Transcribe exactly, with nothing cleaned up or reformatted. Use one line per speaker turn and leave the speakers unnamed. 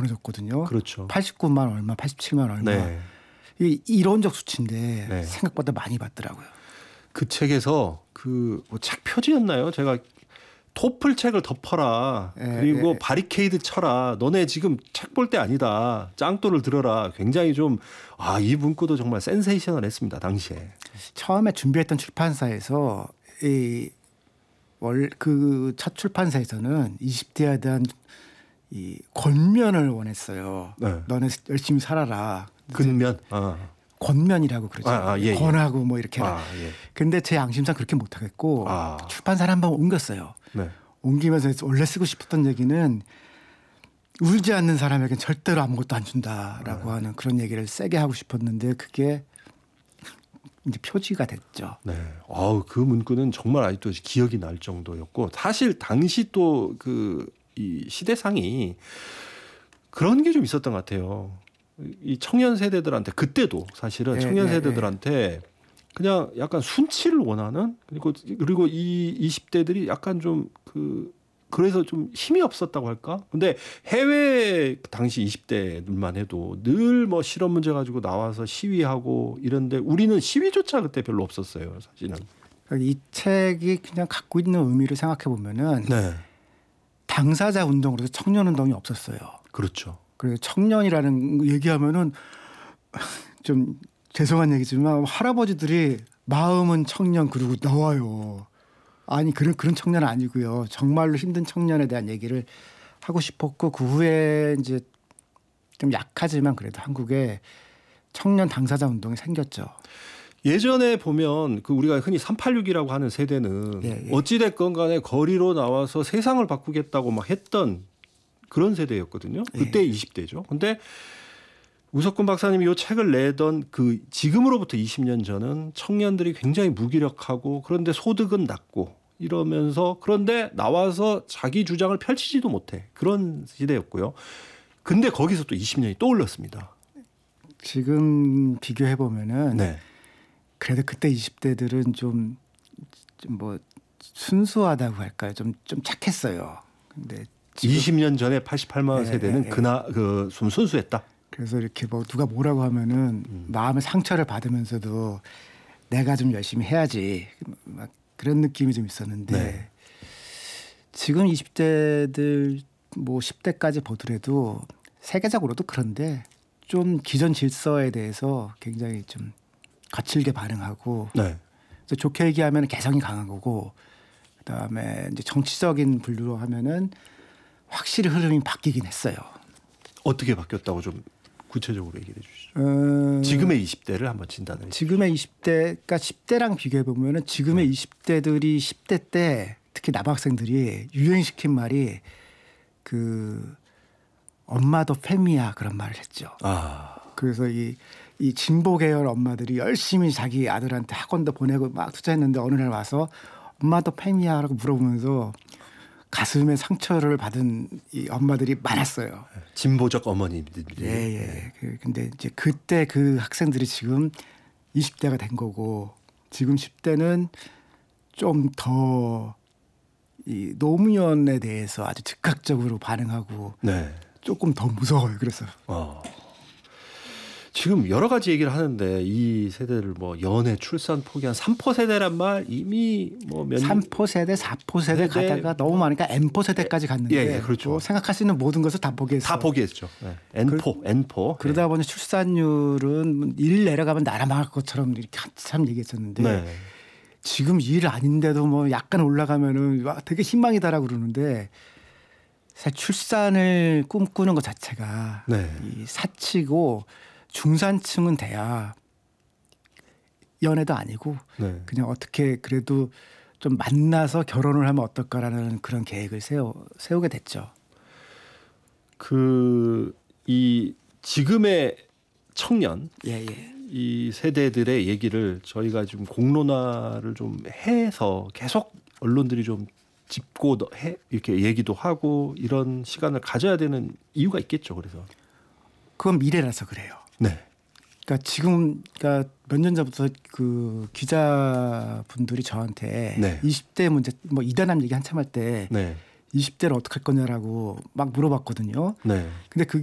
보내줬거든요.
그렇죠.
팔십구만 얼마, 팔십칠만 얼마.
네.
이 이론적 수치인데
네.
생각보다 많이 받더라고요.
그 책에서 그 책 표지였나요? 제가 토플 책을 덮어라.
예,
그리고
예.
바리케이드 쳐라. 너네 지금 책 볼 때 아니다. 짱돌을 들어라. 굉장히 좀 아, 이 문구도 정말 센세이셔널했습니다. 당시에.
처음에 준비했던 출판사에서 이 월 그 첫 출판사에서는 이십 대에 대한 이 권면을 원했어요.
네.
너네 열심히 살아라.
근면. 아.
권면이라고 그러죠.
아, 아, 예, 예.
권하고 뭐 이렇게.
아, 예.
근데 제 양심상 그렇게 못하겠고
아.
출판사를 한번 옮겼어요.
네.
옮기면서 원래 쓰고 싶었던 얘기는 울지 않는 사람에겐 절대로 아무것도 안 준다라고
네.
하는 그런 얘기를 세게 하고 싶었는데 그게 이제 표지가 됐죠.
네. 아우, 그 문구는 정말 아직도 기억이 날 정도였고 사실 당시 또 그 이 시대상이 그런 게 좀 있었던 것 같아요. 이 청년 세대들한테 그때도 사실은
네,
청년
네,
세대들한테 그냥 약간 순치를 원하는 그리고 그리고 이 이십 대들이 약간 좀 그 그래서 좀 힘이 없었다고 할까? 근데 해외 당시 이십 대들만 해도 늘 뭐 실업 문제 가지고 나와서 시위하고 이런데 우리는 시위조차 그때 별로 없었어요, 사실은.
이 책이 그냥 갖고 있는 의미를 생각해 보면은
네.
당사자 운동으로서 청년 운동이 없었어요.
그렇죠.
그래서 청년이라는 얘기하면은 좀 죄송한 얘기지만 할아버지들이 마음은 청년 그러고 나와요. 아니 그런 그런 청년은 아니고요. 정말로 힘든 청년에 대한 얘기를 하고 싶었고 그 후에 이제 좀 약하지만 그래도 한국에 청년 당사자 운동이 생겼죠.
예전에 보면 그 우리가 흔히 삼팔육이라고 하는 세대는
예, 예.
어찌됐건 간에 거리로 나와서 세상을 바꾸겠다고 막 했던 그런 세대였거든요. 그때
예.
이십 대죠. 근데 우석군 박사님이 이 책을 내던 그 지금으로부터 이십 년 전은 청년들이 굉장히 무기력하고 그런데 소득은 낮고 이러면서 그런데 나와서 자기 주장을 펼치지도 못해. 그런 시대였고요. 근데 거기서 또 이십 년이 떠올랐습니다.
지금 비교해 보면은
네.
그래도 그때 이십 대들은 좀 좀 뭐 순수하다고 할까요? 좀 좀 착했어요. 근데 지금
이십 년 전에 팔십팔만
네,
세대는
네, 네.
그나 그 좀 순수했다.
그래서 이렇게 뭐 누가 뭐라고 하면은
음.
마음의 상처를 받으면서도 내가 좀 열심히 해야지 막 그런 느낌이 좀 있었는데
네.
지금 이십 대들 뭐 십 대까지 보더라도 세계적으로도 그런데 좀 기존 질서에 대해서 굉장히 좀 거칠게 반응하고
네.
그래서 좋게 얘기하면 개성이 강한 거고 그다음에 이제 정치적인 분류로 하면은 확실히 흐름이 바뀌긴 했어요.
어떻게 바뀌었다고 좀 구체적으로 얘기해 주시죠.
어,
지금의 이십 대를 한번 진단을 해 주시죠.
지금의 이십 대가 십 대랑 비교해 보면은 지금의 이십 대들이 십 대 때 특히 남학생들이 유행시킨 말이 그 엄마도 팸이야 그런 말을 했죠.
아.
그래서 이, 이 진보 계열 엄마들이 열심히 자기 아들한테 학원도 보내고 막 투자했는데 어느 날 와서 엄마도 팸이야라고 물어보면서 가슴에 상처를 받은 이 엄마들이 많았어요.
진보적 어머님들이.
예, 예. 그 근데 이제 그때 그 학생들이 지금 이십 대가 된 거고 지금 십 대는 좀 더 이 노무현에 대해서 아주 즉각적으로 반응하고
네.
조금 더 무서워요. 그래서
어. 지금 여러 가지 얘기를 하는데 이 세대를 뭐 연애, 출산 포기한 삼포 세대란 말 이미 뭐 몇
삼포 세대, 사포 세대
세대,
가다가 너무 많으니까 엠포 세대까지 갔는데
예, 예, 그렇죠.
뭐 생각할 수 있는 모든 것을 다 포기했어.
다 포기했죠. 네. N포, N포.
그러다 보니 출산율은 일 내려가면 나라 망할 것처럼 이렇게 한참 얘기했었는데
네.
지금 일 아닌데도 뭐 약간 올라가면은 와, 되게 희망이다라고 그러는데 사실 출산을 꿈꾸는 것 자체가
네.
이 사치고 중산층은 돼야 연애도 아니고
네.
그냥 어떻게 그래도 좀 만나서 결혼을 하면 어떨까라는 그런 계획을 세워 세우게 됐죠.
그 이 지금의 청년
예, 예.
이 세대들의 얘기를 저희가 지금 공론화를 좀 해서 계속 언론들이 좀 짚고 해 이렇게 얘기도 하고 이런 시간을 가져야 되는 이유가 있겠죠. 그래서
그건 미래라서 그래요.
네.
그러니까 지금 그러니까 몇 년 전부터 그 기자분들이 저한테
네.
이십 대 문제 뭐 이단함 얘기 한참 할 때
네.
이십 대를 어떻게 할 거냐라고 막 물어봤거든요.
네.
근데 그